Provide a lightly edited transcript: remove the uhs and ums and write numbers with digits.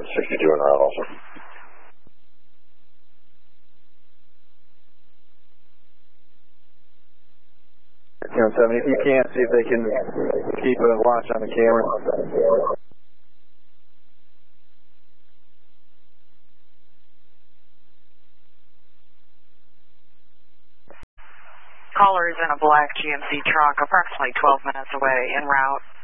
62 en route also. If you can't, see if they can keep a watch on the camera. Caller is in a black GMC truck, approximately 12 minutes away, en route.